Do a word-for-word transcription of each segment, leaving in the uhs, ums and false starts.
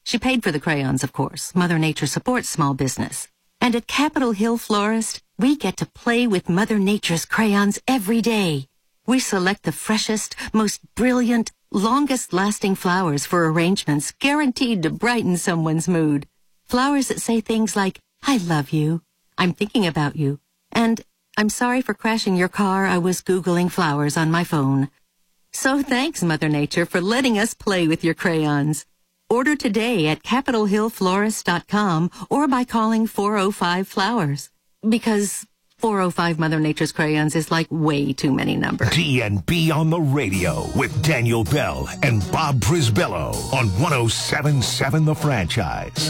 She paid for the crayons, of course. Mother Nature supports small business. And at Capitol Hill Florist, we get to play with Mother Nature's crayons every day. We select the freshest, most brilliant, longest-lasting flowers for arrangements guaranteed to brighten someone's mood. Flowers that say things like, I love you, I'm thinking about you, and I'm sorry for crashing your car, I was Googling flowers on my phone. So thanks, Mother Nature, for letting us play with your crayons. Order today at capitol hill florist dot com or by calling four oh five flowers. Because four oh five Mother Nature's crayons is like way too many numbers. D and B on the radio with Daniel Bell and Bob Brisbello on one oh seven point seven The Franchise.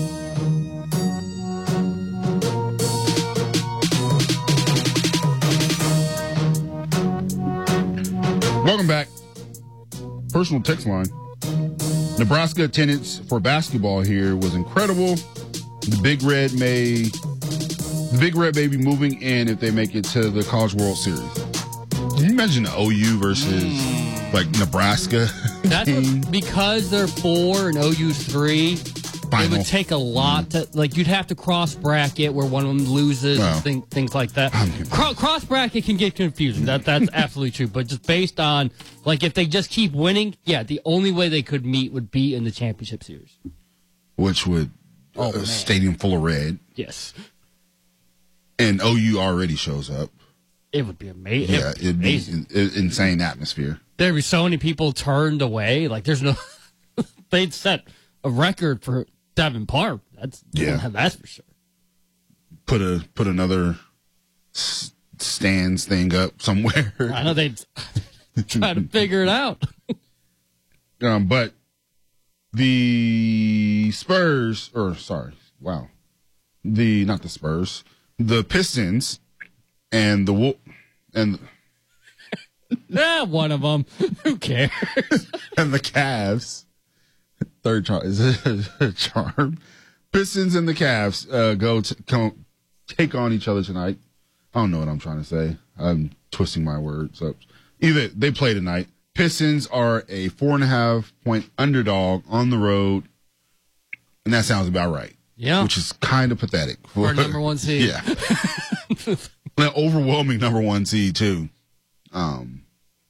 Welcome back. Personal text line. Nebraska attendance for basketball here was incredible. The Big Red may, the Big Red may be moving in if they make it to the College World Series. Can you imagine the O U versus mm. like Nebraska? That's what, because they're four and O U's three. Final. It would take a lot to, like, you'd have to cross bracket where one of them loses well, and thing, things like that. Cro- cross bracket can get confusing. That That's absolutely true. But just based on, like, if they just keep winning, yeah, the only way they could meet would be in the championship series. Which would, oh, a stadium full of red. Yes. And O U already shows up. It would be amazing. Yeah, it'd be an insane atmosphere. There'd be so many people turned away. Like, there's no, they'd set a record for Devin Park. That's yeah, that's for sure. Put a put another s- stands thing up somewhere. I know they'd try to figure it out. um, but the Spurs, or sorry, wow, the not the Spurs, the Pistons, and the Wolf, and yeah, one of them. Who cares? And the Cavs. Third charm is it a charm? Pistons and the Cavs uh, go to come take on each other tonight. I don't know what I'm trying to say. I'm twisting my words up. Either they play tonight. Pistons are a four and a half point underdog on the road, and that sounds about right. Yeah, which is kind of pathetic for our number one seed. Yeah, an overwhelming number one seed too. Um,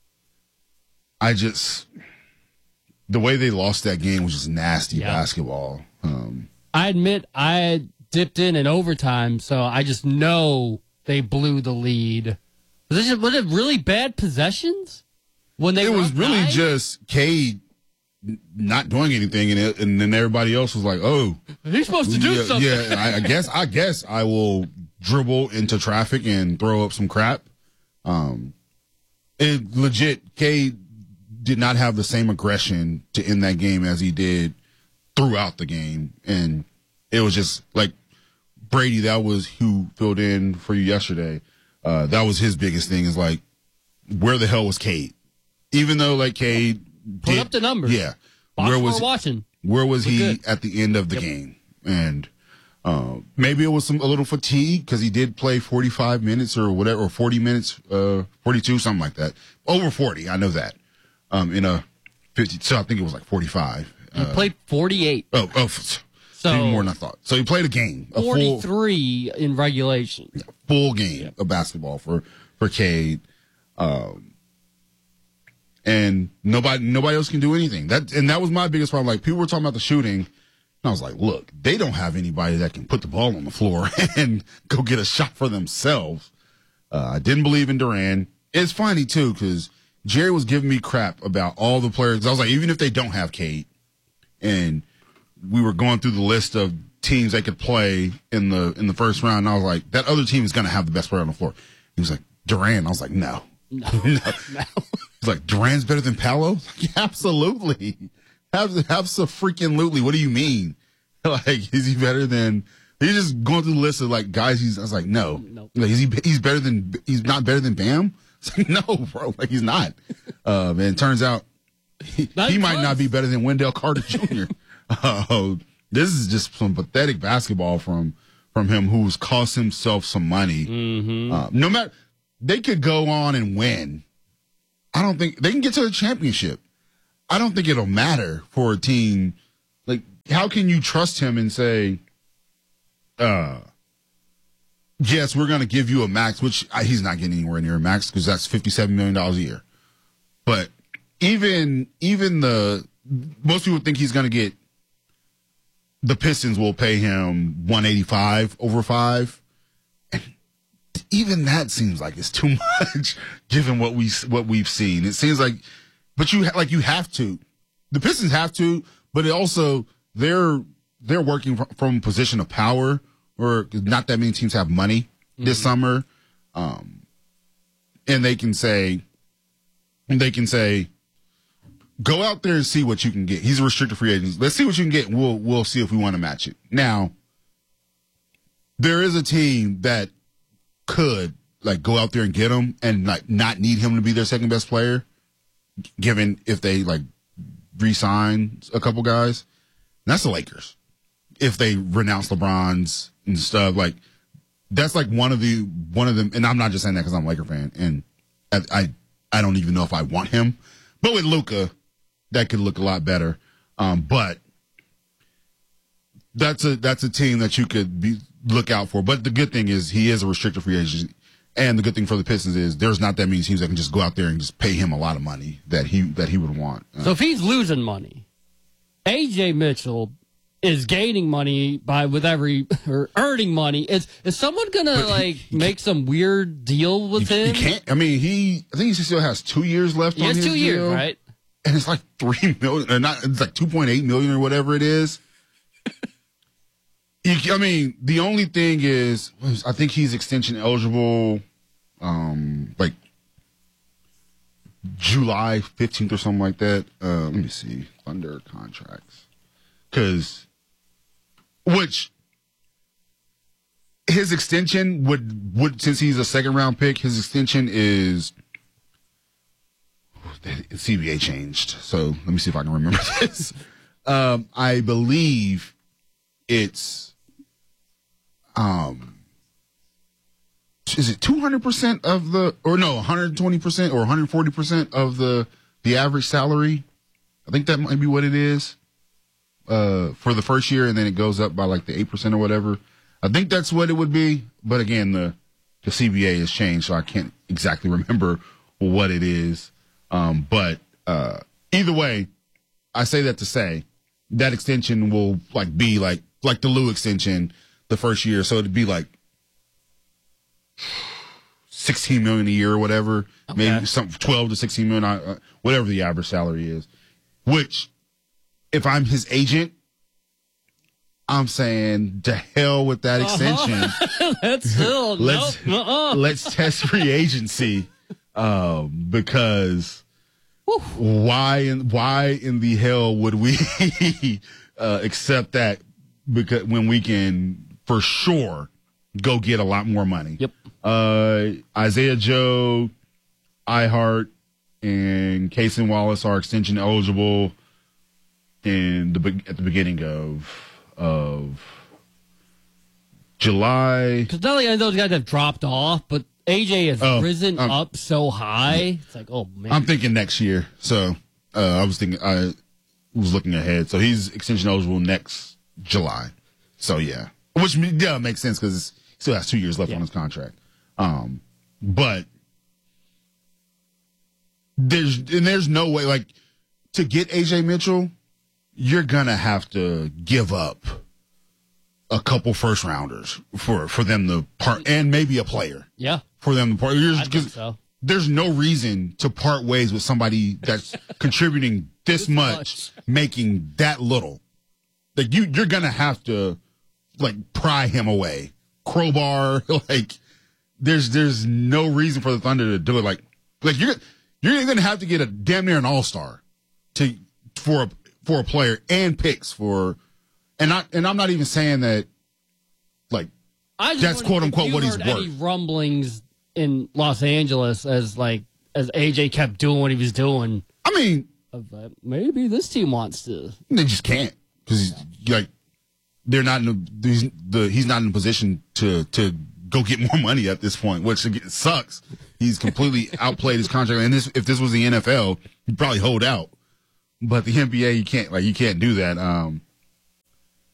I just. The way they lost that game was just nasty yeah. basketball. Um, I admit I dipped in in overtime, so I just know they blew the lead. Was it, just, was it really bad possessions? When they It was really nine? just Cade not doing anything, and, it, and then everybody else was like, "Oh, he's supposed to do yeah, something." Yeah, I, I guess. I guess I will dribble into traffic and throw up some crap. Um, it legit Cade did not have the same aggression to end that game as he did throughout the game. And it was just like Brady, that was who filled in for you yesterday. Uh, that was his biggest thing is like, where the hell was Cade? Even though like Cade put did, up the numbers. Yeah. Box where was watching. Where was We're he good. at the end of the yep. game? And uh, maybe it was some a little fatigue because he did play forty-five minutes or whatever, or forty minutes, uh, forty-two, something like that. Over forty, I know that. Um, in a fifty, so I think it was like forty-five. He uh, played forty-eight. Oh, oh, so even more than I thought. So he played a game, a forty-three full, in regulation, yeah, full game yep. of basketball for for Cade, um, and nobody nobody else can do anything. That and that was my biggest problem. Like people were talking about the shooting, and I was like, look, they don't have anybody that can put the ball on the floor and go get a shot for themselves. Uh, I didn't believe in Durant. It's funny too because Jerry was giving me crap about all the players. I was like, even if they don't have Cade, and we were going through the list of teams they could play in the in the first round, and I was like, that other team is going to have the best player on the floor. He was like, Durant. I was like, no. No. no. no. He's like, Durant's better than Paolo? Like, absolutely. Absolutely. What do you mean? Like, is he better than... He's just going through the list of, like, guys he's... I was like, no. Nope. Like, is he, he's better than... He's not better than Bam? It's like, no, bro. Like, he's not. Uh, and it turns out he, he might not be better than Wendell Carter Junior uh, this is just some pathetic basketball from from him, who's cost himself some money. Mm-hmm. Uh, no matter, they could go on and win. I don't think they can get to the championship. I don't think it'll matter for a team. Like how can you trust him and say, uh, yes, we're going to give you a max, which uh, he's not getting anywhere near a max because that's fifty-seven million dollars a year. But even even the most people think he's going to get. The Pistons will pay him one eighty-five over five. And even that seems like it's too much given what we what we've seen. It seems like, but you like you have to. The Pistons have to, but it also they're they're working from, from a position of power where not that many teams have money mm-hmm. this summer, um, and they can say, and they can say. Go out there and see what you can get. He's a restricted free agent. Let's see what you can get, and we'll we'll see if we want to match it. Now, there is a team that could like go out there and get him and like not need him to be their second best player, given if they like re-sign a couple guys. And that's the Lakers. If they renounce LeBron's and stuff, like that's like one of the one of them. And I'm not just saying that because I'm a Laker fan, and I, I I don't even know if I want him. But with Luka, that could look a lot better. Um, but that's a that's a team that you could be, look out for. But the good thing is he is a restricted free agent. And the good thing for the Pistons is there's not that many teams that can just go out there and just pay him a lot of money that he that he would want. Uh, so if he's losing money, A J Mitchell is gaining money by with every or earning money. Is is someone gonna like he, make some weird deal with you, him? You can't. I mean, he. I think he still has two years left. He on has his two deal, years, right? And it's like three million, or not? It's like two point eight million or whatever it is. you, I mean, the only thing is, I think he's extension eligible, um, like July fifteenth or something like that. Uh, let me see, Thunder contracts, because. Which his extension would would since he's a second round pick, his extension is C B A changed. So let me see if I can remember this. Um, I believe it's um is it two hundred percent of the or no one hundred twenty percent or one hundred forty percent of the the average salary? I think that might be what it is. Uh, for the first year, and then it goes up by like the eight percent or whatever. I think that's what it would be. But again, the the C B A has changed, so I can't exactly remember what it is. Um, but uh, either way, I say that to say that extension will like be like like the Lou extension the first year, so it'd be like sixteen million a year or whatever, okay. Maybe some twelve to sixteen million, uh, whatever the average salary is, which. If I'm his agent, I'm saying to hell with that extension. Uh-huh. That's still let's nope. uh-uh. let's test free agency um, because Woo. why in why in the hell would we uh, accept that? Because when we can for sure go get a lot more money. Yep. Uh, Isaiah Joe, iHeart, and Cason Wallace are extension eligible. In the at the beginning of of July, because not only those guys have dropped off, but A J has oh, risen um, up so high. It's like, oh man, I'm thinking next year. So uh, I was thinking I was looking ahead. So he's extension eligible next July. So yeah, which yeah makes sense because he still has two years left yeah. on his contract. Um, but there's and there's no way like to get A J Mitchell. You're gonna have to give up a couple first rounders for, for them to part, and maybe a player. Yeah, for them to part. I think so. There's no reason to part ways with somebody that's contributing this much, much, making that little. Like you, you're gonna have to like pry him away, crowbar. Like there's there's no reason for the Thunder to do it. Like like you're you're gonna have to get a damn near an all star to for a. for a player and picks for, and not, and I'm not even saying that, like, that's quote unquote what he's worth. Any rumblings in Los Angeles as like as A J kept doing what he was doing? I mean, of, uh, maybe this team wants to. They just can't because like they're not in a, he's, the he's not in a position to to go get more money at this point, which sucks. He's completely outplayed his contract, and this if this was the N F L, he'd probably hold out. But the N B A, you can't like you can't do that. Um,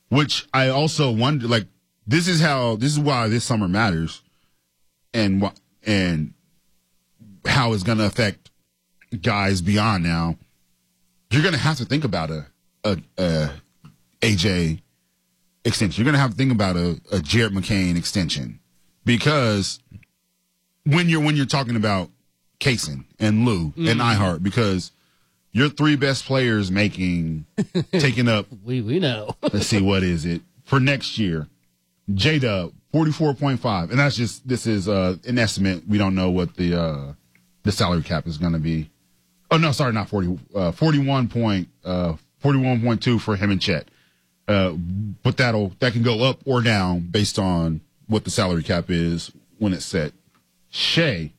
which I also wonder, like, this is how, this is why this summer matters and what, and how it's going to affect guys beyond now. You're going to have to think about a, a, a A J extension. You're going to have to think about a, a Jared McCain extension because when you're, when you're talking about Kaysen and Lou mm. and iHeart, because your three best players making, taking up. we, we know. Let's see, what is it for next year? J-Dub, forty-four point five. And that's just, this is uh, an estimate. We don't know what the, uh, the salary cap is going to be. Oh, no, sorry, not forty. Uh, forty-one point, uh, forty-one point two for him and Chet. Uh, but that'll, that can go up or down based on what the salary cap is when it's set. Shea,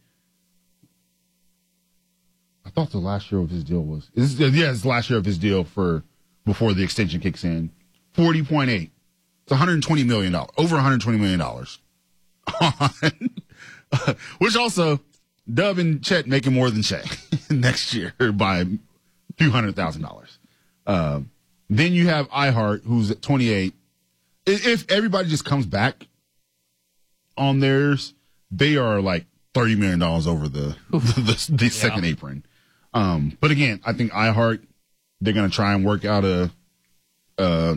I thought the last year of his deal was, is, yeah, it's the last year of his deal for, before the extension kicks in. forty point eight. It's one hundred twenty million dollars, over one hundred twenty million dollars. Which also, Dub and Chet making more than Shea next year by a few hundred thousand dollars. Uh, then you have iHeart, who's at twenty-eight. If everybody just comes back on theirs, they are like thirty million dollars over the the, the, the yeah. second apron. Um, but again, I think iHeart, they're going to try and work out a, uh,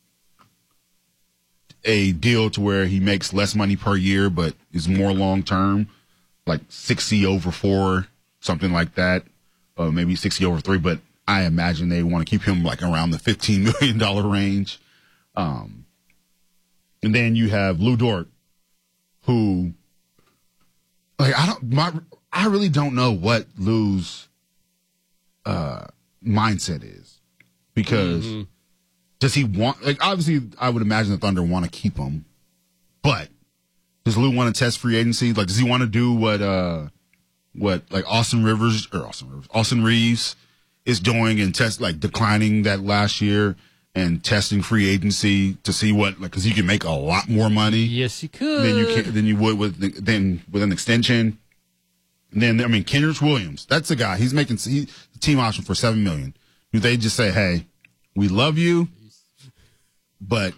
a deal to where he makes less money per year, but is more long term, like sixty over four, something like that, uh, maybe sixty over three. But I imagine they want to keep him like around the fifteen million dollars range. Um, and then you have Lou Dort, who, like, I don't, my, I really don't know what Lou's uh, mindset is, because mm-hmm. does he want, like, obviously I would imagine the Thunder want to keep him, but does Lou want to test free agency? Like, does he want to do what, uh, what like Austin Rivers or Austin Rivers, Austin Reeves is doing and test, like, declining that last year and testing free agency to see what, like, because you can make a lot more money. Yes, you could. Than you can, than you would with than with an extension. And then I mean, Kenrich Williams, that's the guy. He's making he, the team option for seven million. Do they just say, "Hey, we love you, but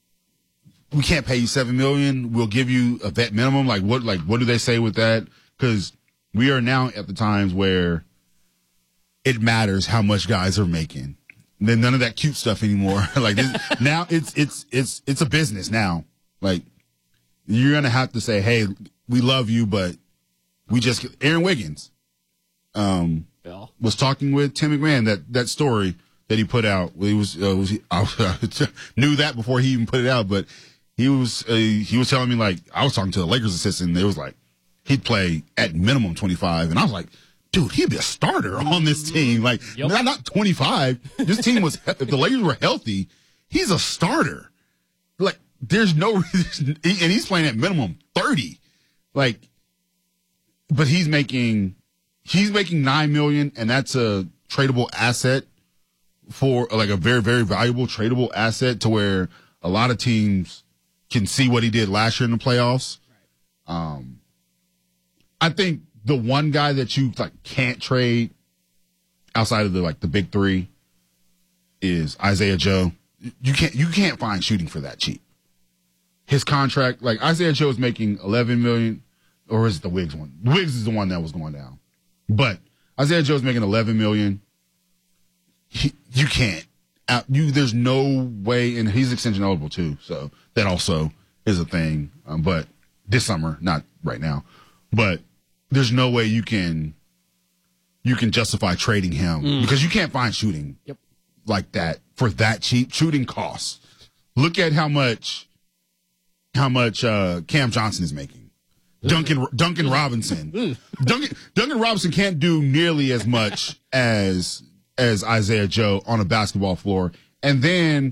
we can't pay you seven million. We'll give you a vet minimum"? Like what? Like what do they say with that? Because we are now at the times where it matters how much guys are making. Then none of that cute stuff anymore. Like this, now it's it's it's it's a business now. Like you're gonna have to say, "Hey, we love you, but we just." Aaron Wiggins, um, yeah. was talking with Tim McMahon, that that story that he put out. He was uh, was he, I knew that before he even put it out, but he was uh, he was telling me, like, I was talking to the Lakers assistant. And it was like he'd play at minimum twenty-five, and I was like, dude, he'd be a starter on this team. Like, yep. not, not twenty-five. This team was, if the Lakers were healthy, he's a starter. Like, there's no reason, and he's playing at minimum thirty. Like, but he's making, he's making nine million, and that's a tradable asset for, like, a very, very valuable tradable asset to where a lot of teams can see what he did last year in the playoffs. Um, I think the one guy that you like can't trade outside of the like the big three is Isaiah Joe. You can't you can't find shooting for that cheap. His contract, like Isaiah Joe is making eleven million, or is it the Wiggs one? Wiggs is the one that was going down, but Isaiah Joe is making eleven million. He, you can't. Out, you there's no way, and he's extension eligible too, so that also is a thing. Um, but this summer, not right now, but. There's no way you can you can justify trading him mm. because you can't find shooting yep. like that for that cheap. Shooting costs. Look at how much how much uh, Cam Johnson is making. Duncan Duncan Robinson. Duncan Duncan Robinson can't do nearly as much as as Isaiah Joe on a basketball floor, and then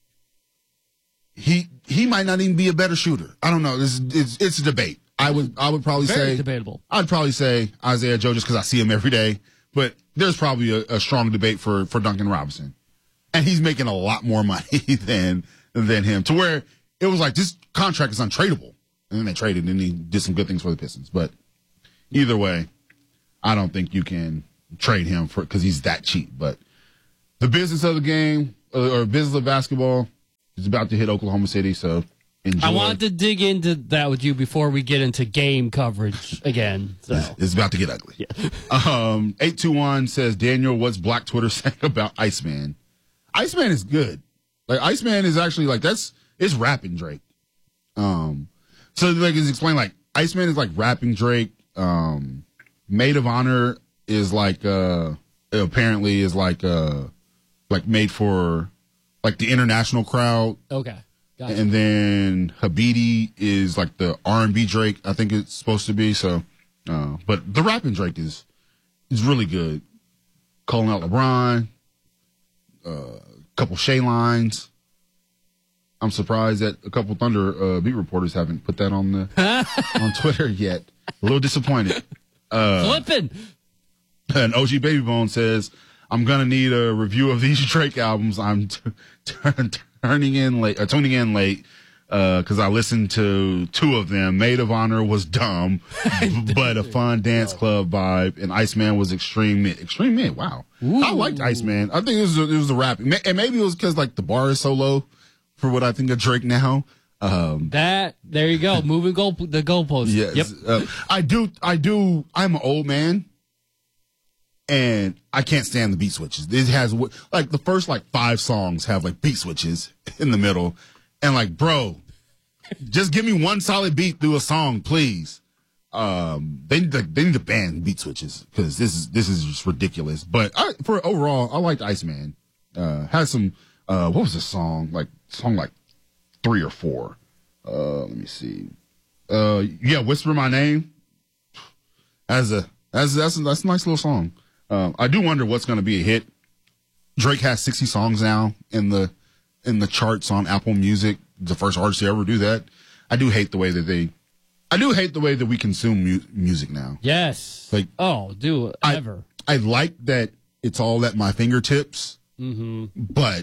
he he might not even be a better shooter. I don't know. This it's it's a debate. I would, I would probably Very say, debatable. I'd probably say Isaiah Joe just because I see him every day. But there's probably a, a strong debate for, for Duncan Robinson, and he's making a lot more money than than him. To where it was like this contract is untradeable, and then they traded, and he did some good things for the Pistons. But either way, I don't think you can trade him for because he's that cheap. But the business of the game or, or business of basketball, It's about to hit Oklahoma City, so enjoy. I wanted to dig into that with you before we get into game coverage again. So. It's about to get ugly. Yeah. Um, eight two one says, Daniel, what's Black Twitter saying about Iceman? Iceman is good. Like, Iceman is actually, like, that's, it's rapping Drake. Um, so, like, it's explained, like, Iceman is, like, rapping Drake. Um, Maid of Honor is, like, uh, apparently is, like, uh, like, made for, like, the international crowd. Okay. Gotcha. And then Habidi is like the R and B Drake, I think it's supposed to be. So, uh, but the rapping Drake is is really good. Calling out LeBron, a uh, couple Shay lines. I'm surprised that a couple Thunder uh, beat reporters haven't put that on the on Twitter yet. A little disappointed. Uh, Flipping. And O G Babybone says, "I'm gonna need a review of these Drake albums. I'm t- t- turning in late, or tuning in late, because uh, I listened to two of them. Maid of Honor was dumb, but a fun dance club vibe, and Iceman was extreme mid. Extreme mid. Wow, Ooh. I liked Iceman. I think it was a, it was a rap, and maybe it was because like the bar is so low for what I think of Drake now. Um, that there you go, moving goal the goalpost. Yes, yep. uh, I do. I do. I'm an old man. And I can't stand the beat switches. It has like the first like five songs have like beat switches in the middle, and like, bro, just give me one solid beat through a song, please. Um, they need to they need to ban beat switches because this is this is just ridiculous. But I, for overall, I liked Iceman. Uh, had some uh, what was the song like song like three or four? Uh, let me see. Uh, yeah, Whisper My Name. As a as that's a, that's a nice little song. Um, I do wonder what's going to be a hit. Drake has sixty songs now in the in the charts on Apple Music. The first artist to ever do that. I do hate the way that they. I do hate the way that we consume mu- music now. Yes. Like, oh, do it I, ever. I like that it's all at my fingertips. Mm-hmm. But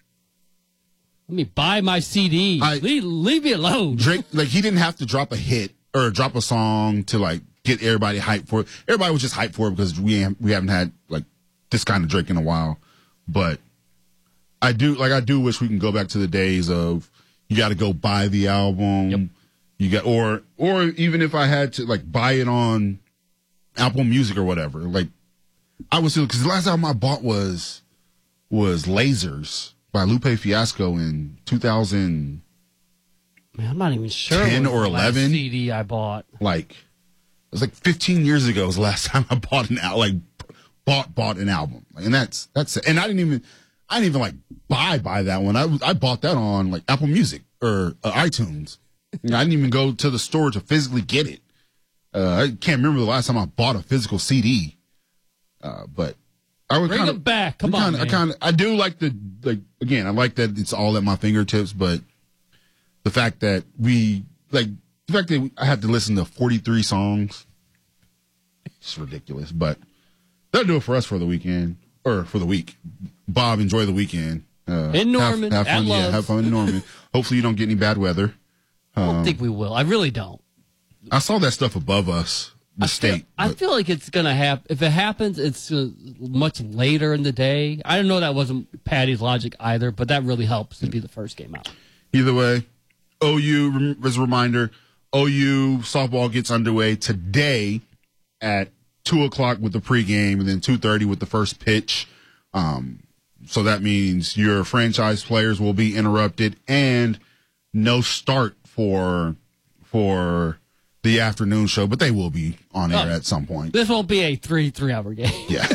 let me buy my C D. I, leave, leave me alone. Drake, like he didn't have to drop a hit or drop a song to like. Get everybody hyped for it. Everybody was just hyped for it because we ain't, we haven't had like this kind of Drake in a while. But I do like I do wish we can go back to the days of you got to go buy the album. Yep. You got or or even if I had to like buy it on Apple Music or whatever. Like I was because the last album I bought was was Lasers by Lupe Fiasco in two thousand. Man, I'm not even sure. ten or eleven C D I bought. Like. It was like fifteen years ago was the last time I bought an al- like bought bought an album, and that's that's and I didn't even I didn't even like buy buy that one. I I bought that on like Apple Music or uh, iTunes. You know, I didn't even go to the store to physically get it. Uh, I can't remember the last time I bought a physical C D. Uh, but I would bring kinda, it back. Come kinda, on, man. I kind of I do like the like again. I like that it's all at my fingertips, but the fact that we like. The fact that I had to listen to forty-three songs, it's ridiculous. But that'll do it for us for the weekend, or for the week. Bob, enjoy the weekend. Uh, in Norman, have, have fun. Yeah, have fun in Norman. Hopefully, you don't get any bad weather. I don't um, think we will. I really don't. I saw that stuff above us, the I state. Feel, I feel like it's gonna happen. If it happens, it's uh, much later in the day. I don't know. That wasn't Patty's logic either, but that really helps to be the first game out. Either way, O U as a reminder. O U softball gets underway today at two o'clock with the pregame and then two thirty with the first pitch. Um, so that means your franchise players will be interrupted and no start for for the afternoon show, but they will be on air oh, at some point. This won't be a three three-hour game. Yeah.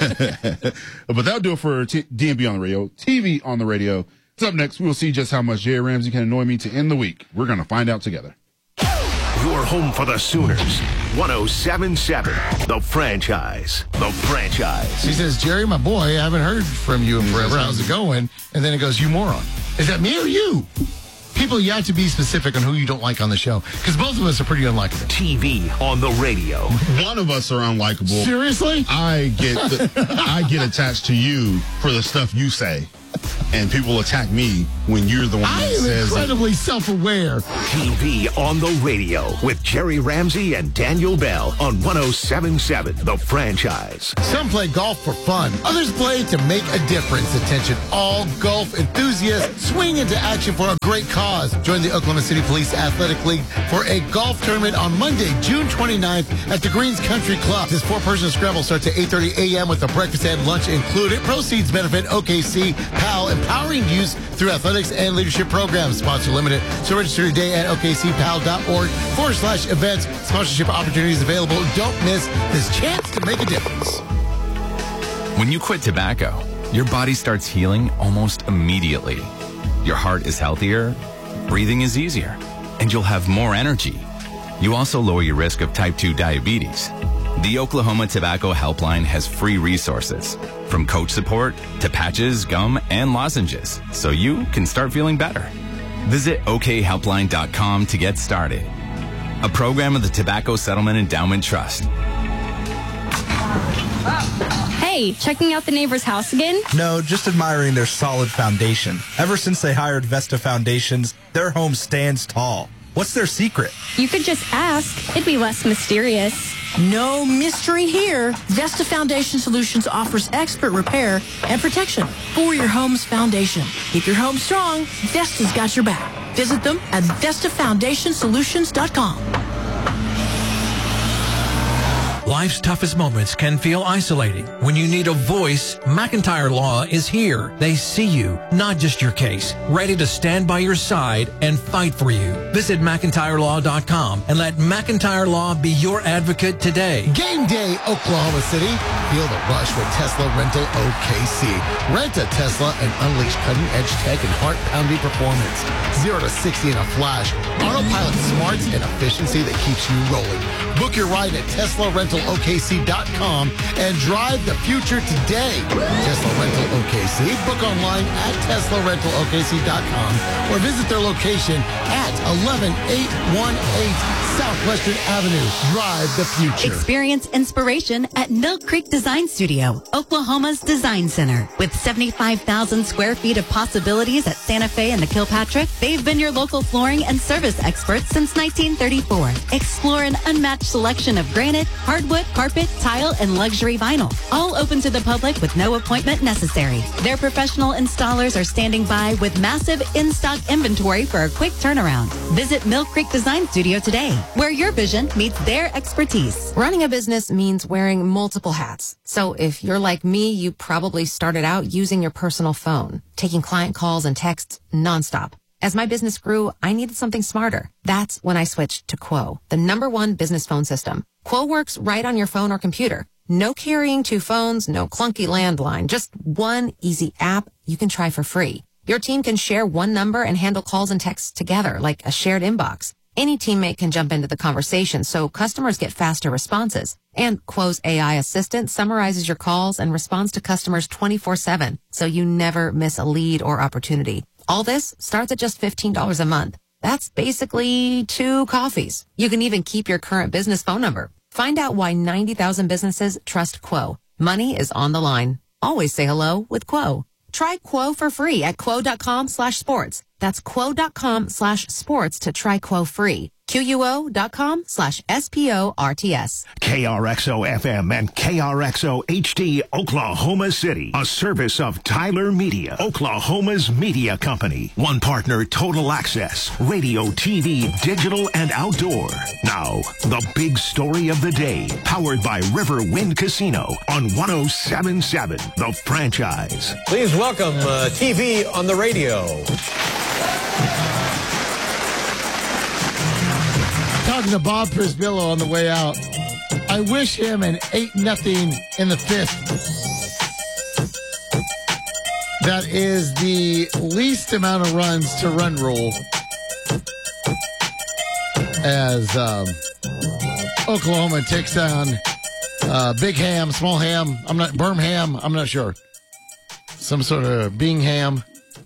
But that'll do it for T- D M B on the radio. T V on the radio. It's up next. We will see just how much Jay Ramsey can annoy me to end the week. We're going to find out together. Your home for the Sooners. one oh seven point seven. The Franchise. The Franchise. He says, Jerry, my boy, I haven't heard from you in forever. How's it going? And then it goes, you moron. Is that me or you? People, you have to be specific on who you don't like on the show. Because both of us are pretty unlikable. T V on the radio. One of us are unlikable. Seriously? I get the, I get attached to you for the stuff you say. And people attack me when you're the one I that am says incredibly self-aware. T V on the radio with Jerry Ramsey and Daniel Bell on one oh seven point seven The Franchise. Some play golf for fun. Others play to make a difference. Attention, all golf enthusiasts, swing into action for a great cause. Join the Oklahoma City Police Athletic League for a golf tournament on Monday, June twenty-ninth at the Greens Country Club. This four-person scramble starts at eight thirty a.m. with a breakfast and lunch included. Proceeds benefit O K C P A L, empowering youth through athletics and leadership programs. Sponsor limited. So register today at okcpal.org forward slash events. Sponsorship opportunities available. Don't miss this chance to make a difference. When you quit tobacco, your body starts healing almost immediately. Your heart is healthier, breathing is easier, and you'll have more energy. You also lower your risk of type two diabetes. The Oklahoma Tobacco Helpline has free resources, from coach support to patches, gum, and lozenges, so you can start feeling better. Visit O K helpline dot com to get started. A program of the Tobacco Settlement Endowment Trust. Hey, checking out the neighbor's house again? No, just admiring their solid foundation. Ever since they hired Vesta Foundations, their home stands tall. What's their secret? You could just ask. It'd be less mysterious. No mystery here. Vesta Foundation Solutions offers expert repair and protection for your home's foundation. Keep your home strong. Vesta's got your back. Visit them at vesta foundation solutions dot com. Life's toughest moments can feel isolating. When you need a voice, McIntyre Law is here. They see you, not just your case, ready to stand by your side and fight for you. Visit mcintyre law dot com and let McIntyre Law be your advocate today. Game day, Oklahoma City. Feel the rush with Tesla Rental O K C. Rent a Tesla and unleash cutting-edge tech and heart-pounding performance. Zero to sixty in a flash. Autopilot smarts and efficiency that keeps you rolling. Book your ride at tesla rental o k c dot com and drive the future today. Tesla Rental O K C. Book online at tesla rental o k c dot com or visit their location at eleven eight one eight Southwestern Avenue. Drive the future. Experience inspiration at Mill Creek Design Studio, Oklahoma's design center. With seventy-five thousand square feet of possibilities at Santa Fe and the Kilpatrick, they've been your local flooring and service experts since nineteen thirty-four. Explore an unmatched selection of granite, hardwood, carpet, tile, and luxury vinyl. All open to the public with no appointment necessary. Their professional installers are standing by with massive in-stock inventory for a quick turnaround. Visit Mill Creek Design Studio today, where your vision meets their expertise. Running a business means wearing multiple hats. So if you're like me, you probably started out using your personal phone, taking client calls and texts nonstop. As my business grew, I needed something smarter. That's when I switched to Quo, the number one business phone system. Quo works right on your phone or computer. No carrying two phones, no clunky landline, just one easy app you can try for free. Your team can share one number and handle calls and texts together like a shared inbox. Any teammate can jump into the conversation, so customers get faster responses. And Quo's A I assistant summarizes your calls and responds to customers twenty-four seven, so you never miss a lead or opportunity. All this starts at just fifteen dollars a month. That's basically two coffees. You can even keep your current business phone number. Find out why ninety thousand businesses trust Quo. Money is on the line. Always say hello with Quo. Try Quo for free at quo.com slash sports. That's quo.com slash sports to try Quo free. Q-U-O.com slash S-P-O-R-T-S. K R X O F M and K R X O H D Oklahoma City. A service of Tyler Media, Oklahoma's media company. One partner, Total Access, radio, T V, digital, and outdoor. Now, the big story of the day, powered by River Wind Casino on one oh seven point seven The Franchise. Please welcome uh, T V on the radio. Talking to Bob Prisbillo on the way out. I wish him an eight nothing in the fifth. That is the least amount of runs to run rule as um, Oklahoma takes down uh, Big Ham, Small Ham. I'm not Birmingham. I'm not sure. Some sort of Bingham.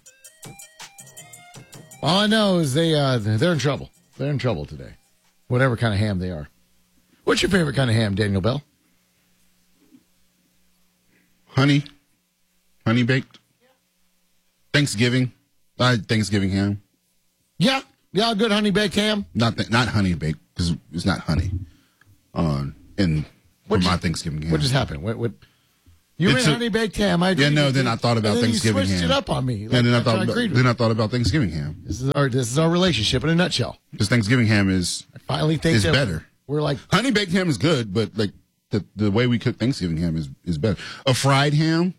All I know is they uh, they're in trouble. They're in trouble today. Whatever kind of ham they are. What's your favorite kind of ham, Daniel Bell? Honey. Honey baked. Thanksgiving. Uh, Thanksgiving ham. Yeah. Yeah, good honey baked ham. Not th- not honey baked, because it's not honey. Uh, in for my Thanksgiving ham. What just happened? What? what you It went took- honey baked ham. I Yeah, agreed no. with Then you, I thought about and then Thanksgiving you switched ham. it up on me. and then I Like, thought I about, agreed with then you. I thought about Thanksgiving ham. This is our this is our relationship in a nutshell. Because Thanksgiving ham is I finally think is that better. We're like honey baked ham is good, but like the the way we cook Thanksgiving ham is is better. A fried ham.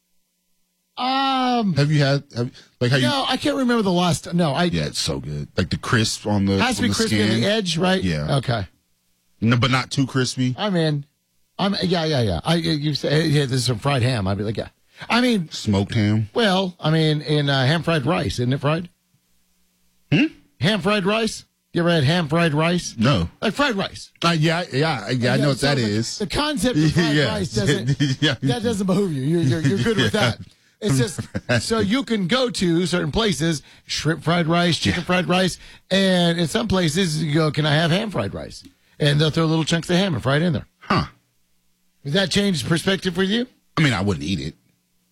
Um, have you had have, like how you? no, I can't remember the last. No, I Yeah, it's so good. Like the crisp on the has to on be the crispy skin. on the edge, right? Yeah. Okay. No, but not too crispy. I'm in. I'm yeah yeah yeah. I you say yeah, this is some fried ham. I'd be like yeah. I mean Smoked ham. well, I mean in uh, ham fried rice, isn't it fried? Hmm. Ham fried rice. You ever had ham fried rice? No. Like fried rice. Uh, yeah, yeah, yeah. I know what so that the, is. The concept of fried Yeah. rice doesn't Yeah. that doesn't behoove you. You're you're, you're good with Yeah. that. It's just so you can go to certain places, shrimp fried rice, chicken fried rice, and in some places you go, "Can I have ham fried rice?" And they'll throw little chunks of ham and fry it in there. Huh? Does that change perspective for you? I mean, I wouldn't eat it.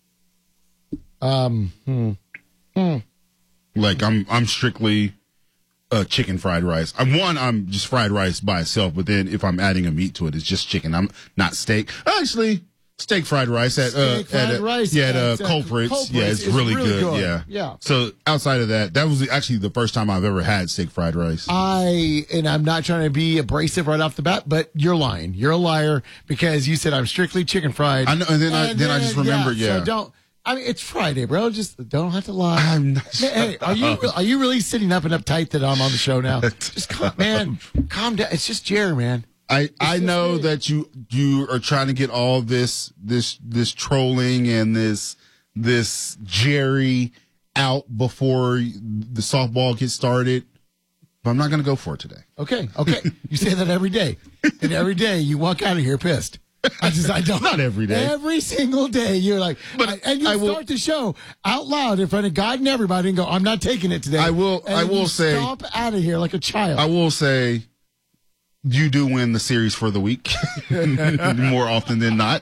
Um. Hmm. Hmm. Like I'm, I'm strictly uh, chicken fried rice. I'm one. I'm just fried rice by itself. But then if I'm adding a meat to it, it's just chicken. I'm not steak. Actually, steak fried rice at uh, Steak fried at uh, rice yeah at uh, at, uh, Culprits. Culprits Yeah, it's is really, really good. good. Yeah, Yeah. So outside of that, that was actually the first time I've ever had steak fried rice. I and I'm not trying to be abrasive right off the bat, but you're lying. You're a liar because you said I'm strictly chicken fried. I know, and then I- then I just remembered, yeah. So don't. I mean, it's Friday, bro. Just don't have to lie. I'm not Hey, are you are you really sitting up and uptight that I'm on the show now? Just calm, man, calm down. It's just Jerry, man. I, I just know me. that you you are trying to get all this this this trolling and this this Jerry out before the softball gets started, but I'm not going to go for it today. Okay, okay. You say that every day, and every day you walk out of here pissed. I just I don't. Not every day. Every single day you're like, But I, and you I will- start the show out loud in front of God and everybody and go, I'm not taking it today. I will- And I then will you say- stomp out of here like a child. I will say, you do win the series for the week more often than not.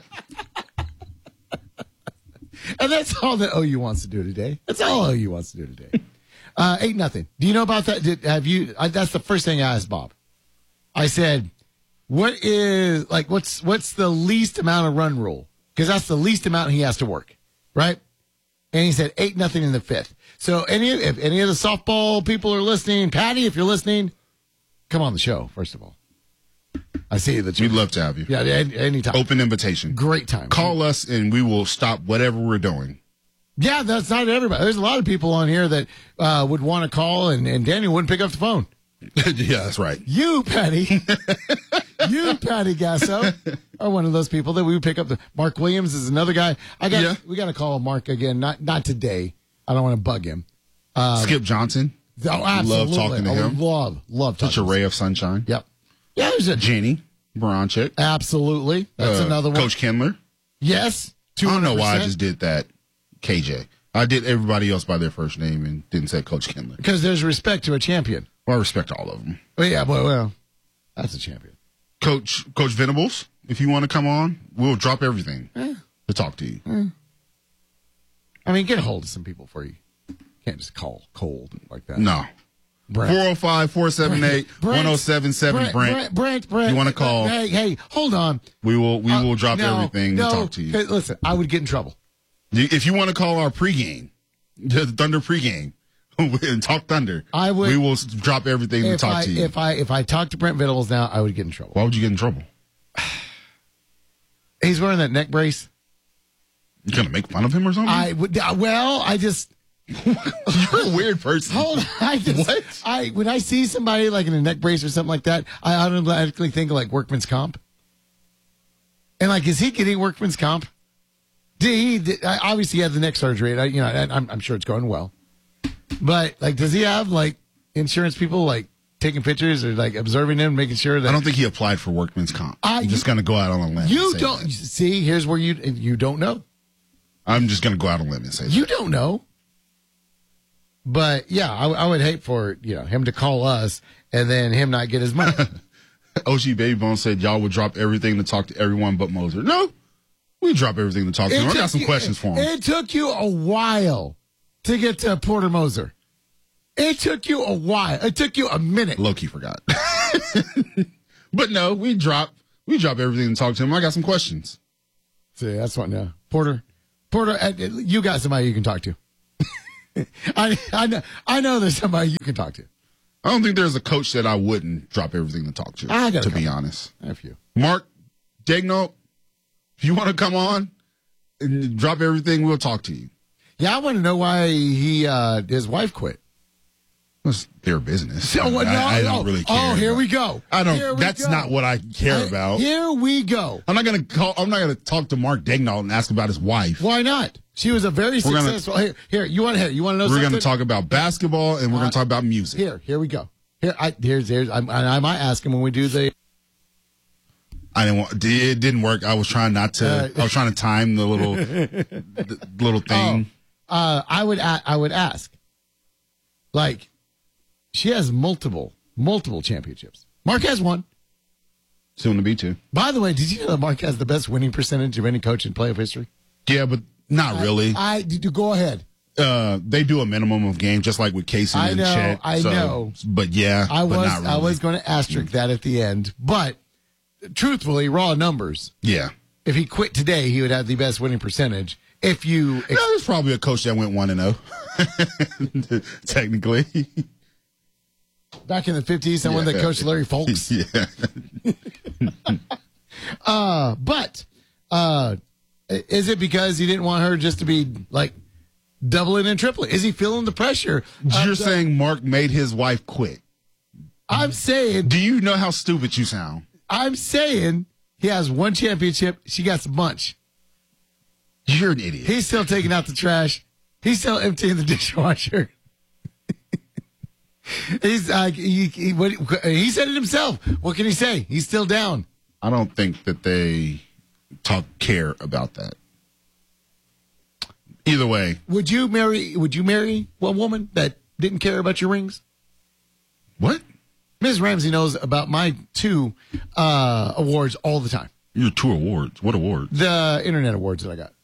And that's all that O U wants to do today. That's all O U wants to do today. Uh, eight nothing. Do you know about that? Did, have you? I, that's the first thing I asked Bob. I said, "What is like? What's what's the least amount of run rule? Because that's the least amount he has to work, right?" And he said eight nothing in the fifth. So any if any of the softball people are listening, Patty, if you're listening, come on the show. First of all, I see that We'd love to have you. Yeah, any, anytime. Open invitation. Great time. Call us and we will stop whatever we're doing. Yeah, that's not everybody. There's a lot of people on here that uh, would want to call, and, and Daniel wouldn't pick up the phone. Yeah, that's right. You, Patty, you, Patty Gasso, are one of those people that we would pick up. The Mark Williams is another guy. I got. Yeah. We got to call Mark again. Not not today. I don't want to bug him. Um, Skip Johnson. Oh, absolutely. Love talking to I would him. Love, love talking. Such a to ray him. of sunshine. Yep. Yeah, there's a Jenny Baranchik. absolutely. That's Uh, another one. Coach Kindler. Yes. I don't know why I two hundred percent. just did that. K J. I did everybody else by their first name and didn't say Coach Kindler. Because there's respect to a champion. Well, I respect all of them. Well, yeah, well, well, that's a champion. Coach Coach Venables, if you want to come on, we'll drop everything Yeah. to talk to you. I mean, get a hold of some people for you. Can't just call cold like that. No. Brent. four oh five, four seven eight, Brent. one oh seven seven, Brent, Brent. Brent, Brent, Brent. You wanna call? Hey, hey, hold on. We will we Uh, will drop no, everything no, to talk to you. hey, listen, I would get in trouble. You- If you want to call our pregame, the Thunder pregame, and talk Thunder, I would- we will s- drop everything to If talk I, to you. if I if I talked to Brent Venables now, I would get in trouble. Why would you get in trouble? He's wearing that neck brace. You gonna make fun of him or something? I would. uh, Well, I just You're a weird person. hold. On, I just. What? I when I see somebody like in a neck brace or something like that, I automatically think of like workman's comp. And like, is he getting workman's comp? Did he? Did, I- obviously, he had the neck surgery. And I, you know, and I'm, I'm sure it's going well. But like, does he have like insurance people like taking pictures or like observing him, making sure that I don't think he applied for workman's comp. I- I'm just gonna go out on a limb. and you say don't that. see? Here's where you you don't know. I'm just gonna go out on a limb and say You don't know. But yeah, I, I would hate for you know him to call us and then him not get his money. that. O G Baby Bone said y'all would drop everything to talk to everyone but Moser. No, we drop everything to talk to him. I got some you- questions for him. It took you a while to get to Porter Moser. It took you a while. It took you a minute. Low-key forgot. But no, we drop we drop everything and talk to him. I got some questions. See, that's what now. Porter, Porter, uh, you got somebody you can talk to. I I know I know there's somebody you can talk to. I don't think there's a coach that I wouldn't drop everything to talk to. I got to be honest. I have you. Mark Daigneault, if you want to come on and drop everything, we'll talk to you. Yeah, I want to know why he uh, his wife quit. It's their business. So, no, I, I don't no. really care. Oh, here about. we go. I don't. Here we That's go. not what I care I, about. Here we go. I'm not gonna call. I'm not gonna talk to Mark Daigneault and ask about his wife. Why not? She was a very We're successful. Gonna, here, here, you want to? You want to know? We're something? gonna talk about basketball and we're uh, gonna talk about music. Here, here we go. Here, I, here's, here's. I, I might ask him when we do the. I didn't want. It didn't work. I was trying not to. Uh, I was trying to time the little, the little thing. Oh, uh, I would. I would ask. Like, she has multiple, multiple championships. Mark has one. Soon to be two. By the way, did you know that Mark has the best winning percentage of any coach in playoff history? Yeah, but not really. I, I did. Go ahead. Uh, they do a minimum of games, just like with Casey I and know, Chet. I so, know. But yeah, I was. but not really. I was going to asterisk that at the end, but truthfully, raw numbers. Yeah. If he quit today, he would have the best winning percentage. If you, ex- no, there's probably a coach that went one and zero. Technically. Back in the fifties, someone yeah. that coached Larry Folks. Yeah. uh, but uh, is it because he didn't want her just to be like doubling and tripling? Is he feeling the pressure? You're the- saying Mark made his wife quit. I'm saying. Do you know how stupid you sound? I'm saying he has one championship. She got a bunch. You're an idiot. He's still taking out the trash. He's still emptying the dishwasher. He's like, he, he, what, he said it himself. What can he say? He's still down. I don't think that they talk care about that. Either way, would you marry? Would you marry a woman that didn't care about your rings? What? Miz Ramsey knows about my two uh, awards all the time. Your two awards? What awards? The internet awards that I got.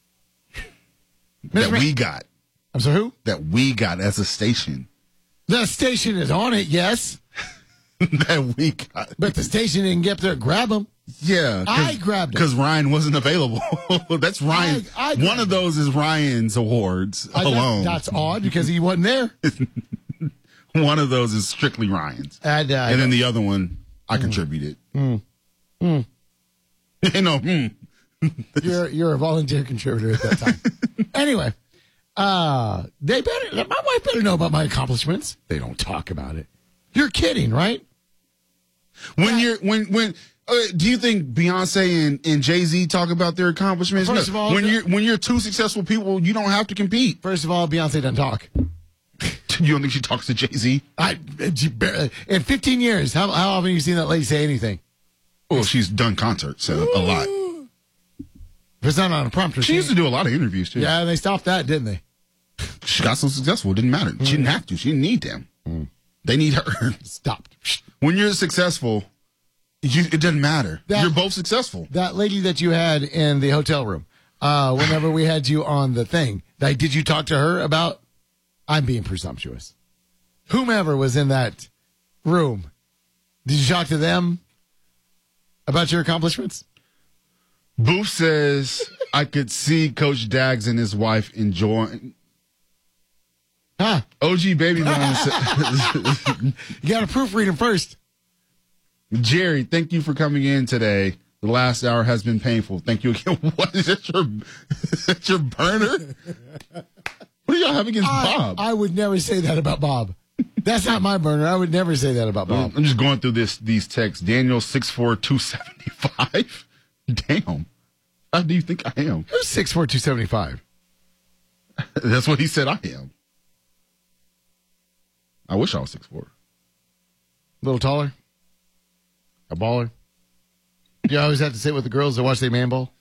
That Ram- we got. I'm sorry, who? That we got as a station. The station is on it, yes. That we got. But the station didn't get up there and grab them. Yeah. I grabbed it. Because Ryan wasn't available. That's Ryan. I, I One of those is Ryan's awards I, alone. That, that's odd because he wasn't there. One of those is strictly Ryan's. And, uh, and then the other one, I mm. contributed. Mm. Mm. You know, mm. you're, you're a volunteer contributor at that time. Anyway. Uh, they better, my wife better know about my accomplishments. They don't talk about it. You're kidding, right? When you're, when, when, uh, do you think Beyonce and, and Jay-Z talk about their accomplishments? First no. of all, when you're, when you're two successful people, you don't have to compete. First of all, Beyonce doesn't talk. You don't think she talks to Jay-Z? I, in fifteen years, how, how often have you seen that lady say anything? Well, she's done concerts, so a lot. If it's not on a prompter. She, she used to do a lot of interviews, too. Yeah, they stopped that, didn't they? She got so successful, it didn't matter. Mm. She didn't have to. She didn't need them. Mm. They need her. Stopped. When you're successful, you, it doesn't matter. That, you're both successful. That lady that you had in the hotel room, uh, whenever we had you on the thing, like, did you talk to her about, I'm being presumptuous, whomever was in that room, did you talk to them about your accomplishments? Booth says, I could see Coach Dags and his wife enjoying. Huh? O G Baby Mom said, you got to proofread him first. Jerry, thank you for coming in today. The last hour has been painful. Thank you again. What is that your, is that your burner? What do y'all have against I, Bob? I would never say that about Bob. That's not my burner. I would never say that about Bob. I'm just going through this these texts. Daniel six four two seventy five. Damn. How do you think I am? Who's six four two seventy five? That's what he said I am. I wish I was six four. A little taller? A baller? You always have to sit with the girls that watch their man ball?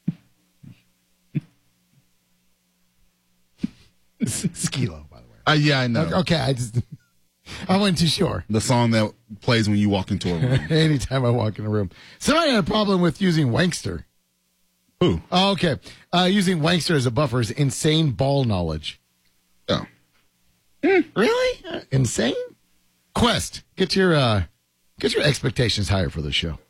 Skilo, by the way. Uh, yeah, I know. Okay, I just I wasn't too sure. The song that plays when you walk into a room. Anytime I walk in a room. Somebody had a problem with using Wankster. Who? Oh, okay. Uh, using Wankster as a buffer is insane ball knowledge. Oh. Mm, really? Uh, insane? Quest, get your uh, get your expectations higher for the show.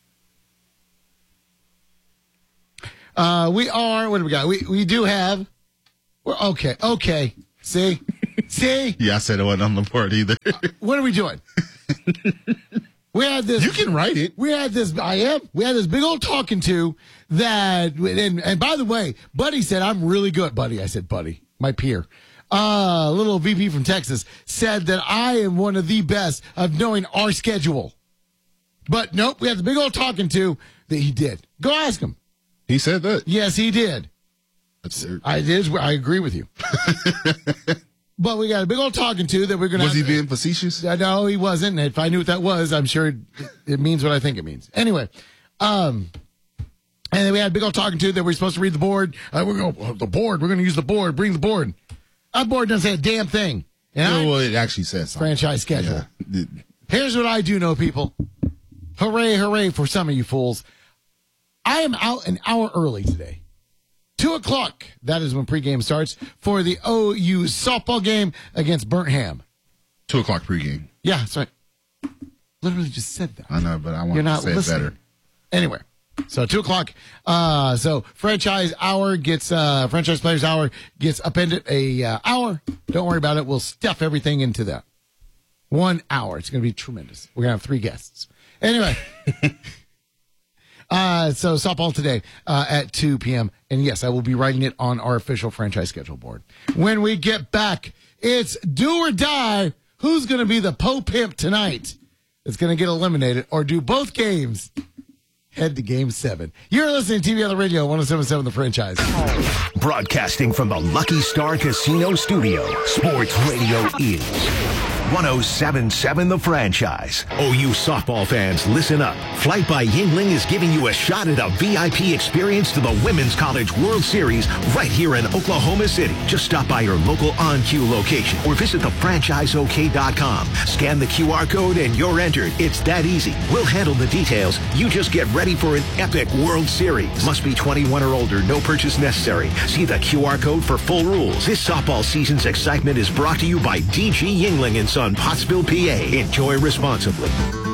Uh, we are, what do we got? We we do have, we're okay, okay. See? See? Yeah, I said it wasn't on the board either. uh, what are we doing? We had this. You can write it. We had this, I am. We had this big old talking to that, and, and by the way, Buddy said, I'm really good, Buddy. I said, Buddy, my peer. Uh, little V P from Texas said that I am one of the best of knowing our schedule. But nope, we had the big old talking to that he did. Go ask him. He said that. Yes, he did. That's I did. I agree with you. But we got a big old talking to that we're going to. Was he being facetious? Uh, no, he wasn't. If I knew what that was, I'm sure it, it means what I think it means. Anyway, um, and then we had a big old talking to that we're supposed to read the board. Uh, we're going oh, the board. We're going to use the board. Bring the board. That board doesn't say a damn thing. And no, I, well, it actually says something. Franchise schedule. Yeah. Here's what I do know, people. Hooray, hooray for some of you fools. I am out an hour early today. Two o'clock. That is when pregame starts for the O U softball game against Burnt Ham. Two o'clock pregame. Yeah, that's right. Literally just said that. I know, but I want You're not to say listening. it better. Anyway, so two o'clock. Uh, so franchise hour gets uh, franchise players hour gets upended a uh, hour. Don't worry about it. We'll stuff everything into that one hour. It's going to be tremendous. We're going to have three guests. Anyway. Uh, so softball today, uh, at two p.m. And yes, I will be writing it on our official franchise schedule board. When we get back, it's do or die. Who's going to be the Poe Pimp tonight? It's going to get eliminated or do both games. Head to game seven. You're listening to T V on the radio, one oh seven point seven The Franchise. Broadcasting from the Lucky Star Casino Studio, Sports Radio is one oh seven point seven The Franchise. O U softball fans, listen up. Flight by Yingling is giving you a shot at a V I P experience to the Women's College World Series right here in Oklahoma City. Just stop by your local on-cue location or visit the franchise o k dot com. Scan the Q R code and you're entered. It's that easy. We'll handle the details. You just get ready for an epic World Series. Must be twenty-one or older. No purchase necessary. See the Q R code for full rules. This softball season's excitement is brought to you by D G Yingling and Son, Pottsville, P A. Enjoy responsibly.